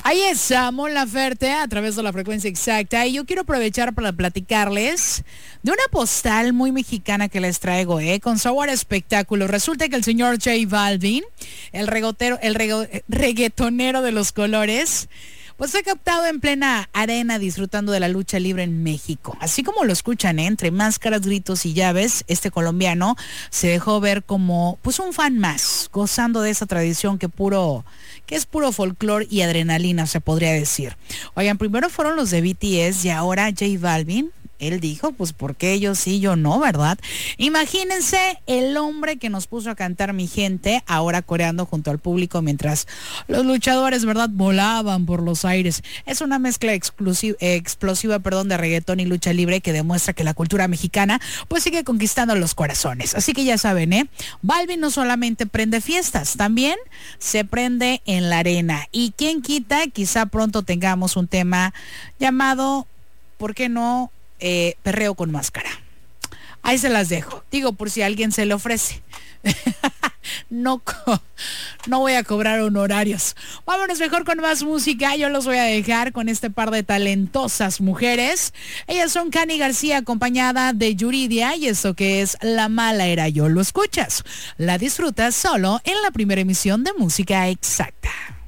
Ahí está Mon Laferte a través de la frecuencia exacta y yo quiero aprovechar para platicarles de una postal muy mexicana que les traigo, con sabor a espectáculo. Resulta que el señor J Balvin, reggaetonero de los colores, pues fue captado en plena arena disfrutando de la lucha libre en México. Así como lo escuchan, entre máscaras, gritos y llaves, este colombiano se dejó ver como pues un fan más, gozando de esa tradición que es puro folclore y adrenalina, se podría decir. Oigan, primero fueron los de BTS y ahora J Balvin. Él dijo, pues, ¿por qué ellos sí, yo no, verdad? Imagínense el hombre que nos puso a cantar Mi Gente, ahora coreando junto al público mientras los luchadores, ¿verdad?, volaban por los aires. Es una mezcla explosiva, de reggaetón y lucha libre que demuestra que la cultura mexicana, pues, sigue conquistando los corazones. Así que ya saben, Balvin no solamente prende fiestas, también se prende en la arena. Y quién quita, quizá pronto tengamos un tema llamado, ¿por qué no?, perreo con máscara. Ahí se las dejo. Digo, por si alguien se le ofrece. No voy a cobrar honorarios. Vámonos mejor con más música. Yo los voy a dejar con este par de talentosas mujeres. Ellas son Cani García acompañada de Yuridia y esto que es La Mala Era Yo. Lo escuchas, la disfrutas solo en la primera emisión de Música Exacta.